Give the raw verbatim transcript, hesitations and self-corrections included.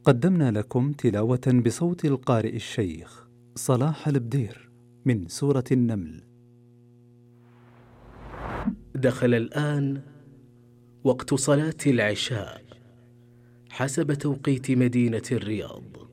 قدمنا لكم تلاوة بصوت القارئ الشيخ صلاح البدير من سورة النمل. دخل الآن وقت صلاة العشاء حسب توقيت مدينة الرياض.